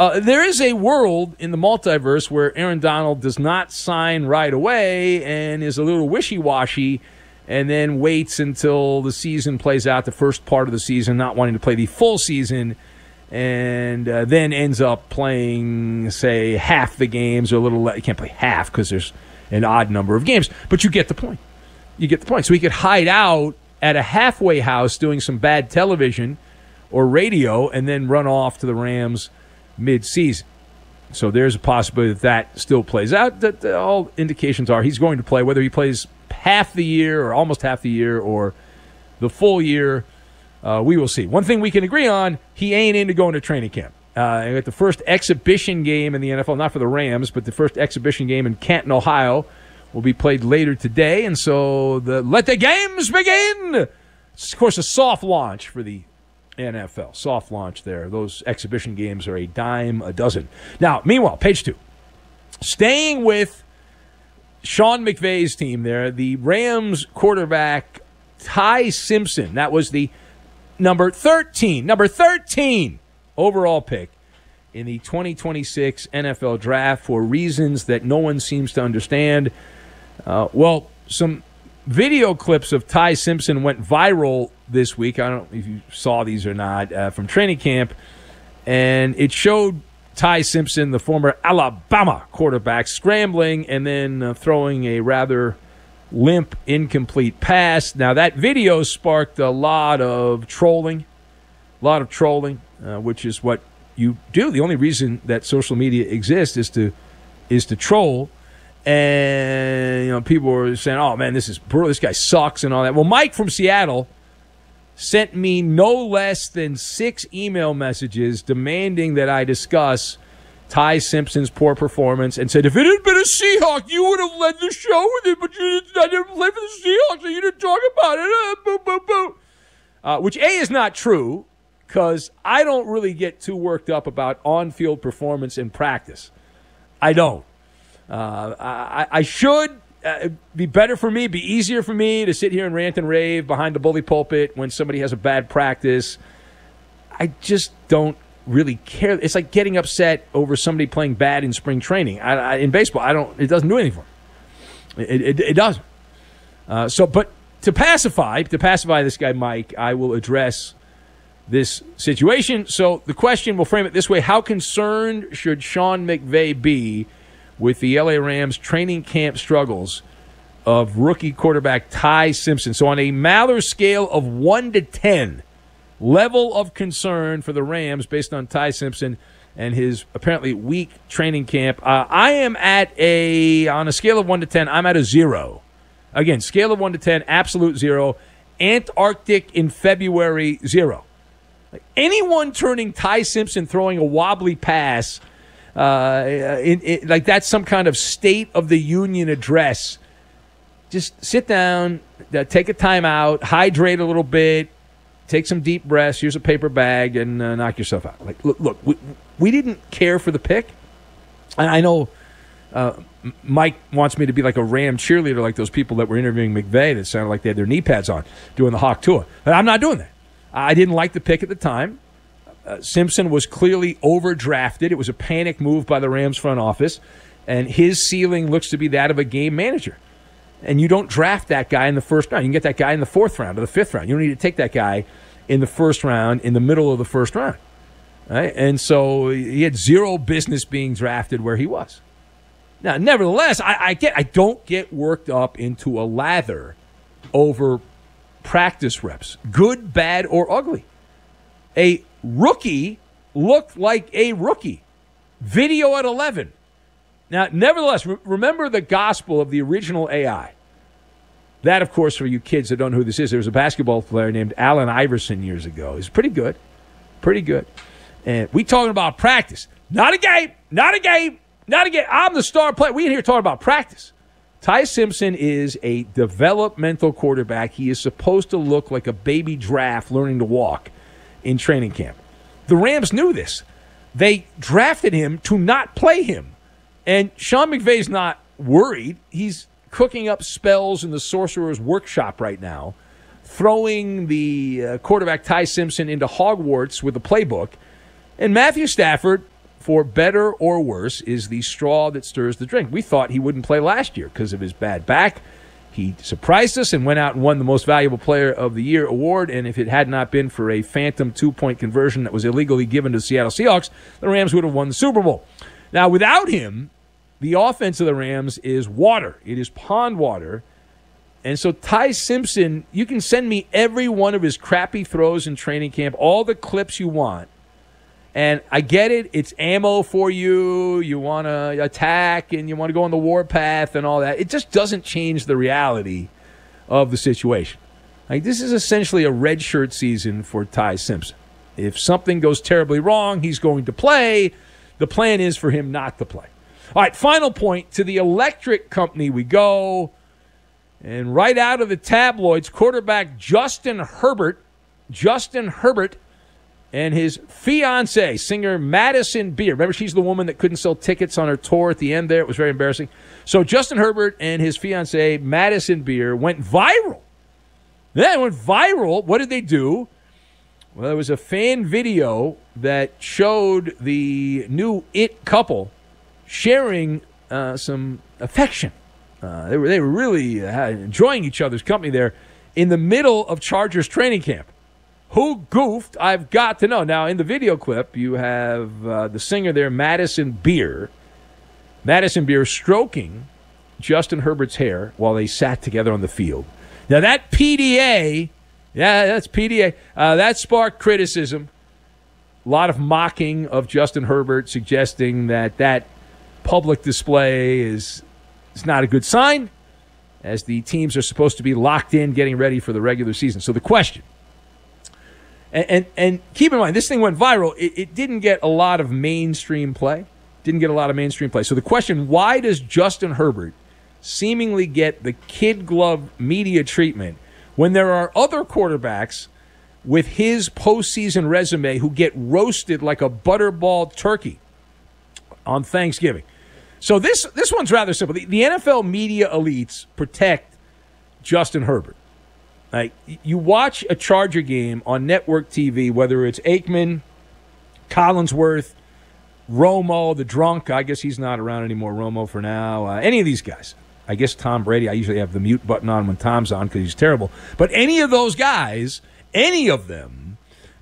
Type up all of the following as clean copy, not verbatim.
There is a world in the multiverse where Aaron Donald does not sign right away and is a little wishy-washy and then waits until the season plays out, the first part of the season, not wanting to play the full season, and then ends up playing, say, half the games or a little less. You can't play half because there's an odd number of games, but you get the point. You get the point. So he could hide out at a halfway house doing some bad television or radio and then run off to the Rams mid-season. So there's a possibility that still plays out. That all indications are he's going to play, whether he plays half the year or almost half the year or the full year. We will see. One thing we can agree on, he ain't into going to training camp. At the first exhibition game in the NFL, not for the Rams, but the first exhibition game in Canton, Ohio, will be played later today. And so let the games begin. It's, of course, a soft launch for the NFL. Soft launch there. Those exhibition games are a dime a dozen. Now, meanwhile, page 2. Staying with Sean McVay's team there, the Rams quarterback Ty Simpson, that was the number 13 overall pick in the 2026 NFL Draft for reasons that no one seems to understand. Some video clips of Ty Simpson went viral this week. I don't know if you saw these or not, from training camp. And it showed Ty Simpson, the former Alabama quarterback, scrambling and then throwing a rather limp, incomplete pass. Now, that video sparked a lot of trolling, which is what you do. The only reason that social media exists is to troll. And people were saying, "Oh man, this is brutal. This guy sucks," and all that. Well, Mike from Seattle sent me no less than 6 email messages demanding that I discuss Ty Simpson's poor performance, and said, "If it had been a Seahawk, you would have led the show with it, but I didn't play for the Seahawks, so you didn't talk about it." Boo, boo, boo. Which A, is not true, because I don't really get too worked up about on-field performance in practice. I don't. I should be better for me, be easier for me to sit here and rant and rave behind the bully pulpit when somebody has a bad practice. I just don't really care. It's like getting upset over somebody playing bad in spring training. In baseball, it doesn't do anything for me. It doesn't. But to pacify this guy, Mike, I will address this situation. So the question, we'll frame it this way: how concerned should Sean McVay be with the LA Rams training camp struggles of rookie quarterback Ty Simpson? So on a Maller scale of 1 to 10, level of concern for the Rams based on Ty Simpson and his apparently weak training camp. I am on a scale of 1 to 10, I'm at a 0. Again, scale of 1 to 10, absolute 0. Antarctic in February, 0. Like anyone turning Ty Simpson throwing a wobbly pass like that's some kind of State of the Union address. Just sit down, take a timeout, hydrate a little bit, take some deep breaths. Here's a paper bag, and knock yourself out. Like, look, we didn't care for the pick. And I know Mike wants me to be like a Ram cheerleader, like those people that were interviewing McVay that sounded like they had their knee pads on doing the Hawk tour. But I'm not doing that. I didn't like the pick at the time. Simpson was clearly overdrafted. It was a panic move by the Rams front office, and his ceiling looks to be that of a game manager. And you don't draft that guy in the first round. You can get that guy in the 4th round or the 5th round. You don't need to take that guy in the 1st round, in the middle of the 1st round. Right? And so he had zero business being drafted where he was. Now, nevertheless, I don't get worked up into a lather over practice reps, good, bad, or ugly. A rookie looked like a rookie. Video at 11. Now, nevertheless, remember the gospel of the original AI. That, of course, for you kids that don't know who this is, there was a basketball player named Allen Iverson years ago. He's pretty good. And we talking about practice. Not a game. I'm the star player. We in here talking about practice. Ty Simpson is a developmental quarterback. He is supposed to look like a baby giraffe learning to walk in training camp. The Rams knew this. They drafted him to not play him. And Sean McVay's not worried. He's cooking up spells in the sorcerer's workshop right now, throwing the quarterback Ty Simpson into Hogwarts with a playbook. And Matthew Stafford, for better or worse, is the straw that stirs the drink. We thought he wouldn't play last year because of his bad back. He surprised us and went out and won the Most Valuable Player of the Year award, and if it had not been for a phantom two-point conversion that was illegally given to the Seattle Seahawks, the Rams would have won the Super Bowl. Now, without him, the offense of the Rams is water. It is pond water. And so Ty Simpson, you can send me every one of his crappy throws in training camp, all the clips you want. And I get it. It's ammo for you. You want to attack and you want to go on the warpath and all that. It just doesn't change the reality of the situation. Like, this is essentially a redshirt season for Ty Simpson. If something goes terribly wrong, he's going to play. The plan is for him not to play. All right, final point. To the electric company we go. And right out of the tabloids, quarterback Justin Herbert and his fiancée, singer Madison Beer. Remember, she's the woman that couldn't sell tickets on her tour at the end there. It was very embarrassing. So Justin Herbert and his fiancée, Madison Beer, went viral. Yeah, it went viral. What did they do? Well, there was a fan video that showed the new It couple sharing some affection. They were really enjoying each other's company there in the middle of Chargers training camp. Who goofed? I've got to know. Now, in the video clip, you have the singer there, Madison Beer. Madison Beer stroking Justin Herbert's hair while they sat together on the field. Now, that PDA, that's PDA, that sparked criticism. A lot of mocking of Justin Herbert, suggesting that public display is not a good sign, as the teams are supposed to be locked in getting ready for the regular season. So the question, and keep in mind, this thing went viral. It didn't get a lot of mainstream play. So the question, why does Justin Herbert seemingly get the kid glove media treatment when there are other quarterbacks with his postseason resume who get roasted like a butterball turkey on Thanksgiving? So this one's rather simple. The NFL media elites protect Justin Herbert. Like, you watch a Charger game on network TV, whether it's Aikman, Collinsworth, Romo, the drunk. I guess he's not around anymore, Romo, for now. Any of these guys. I guess Tom Brady, I usually have the mute button on when Tom's on because he's terrible. But any of those guys, any of them,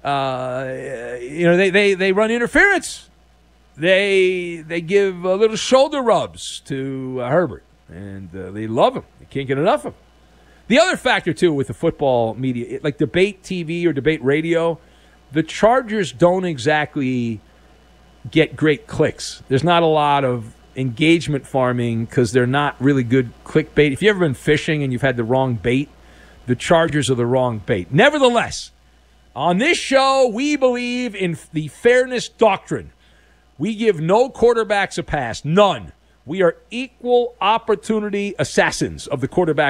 they run interference. They give little shoulder rubs to Herbert, and they love him. They can't get enough of him. The other factor, too, with the football media, like debate TV or debate radio, the Chargers don't exactly get great clicks. There's not a lot of engagement farming because they're not really good clickbait. If you've ever been fishing and you've had the wrong bait, the Chargers are the wrong bait. Nevertheless, on this show, we believe in the fairness doctrine. We give no quarterbacks a pass, none. We are equal opportunity assassins of the quarterback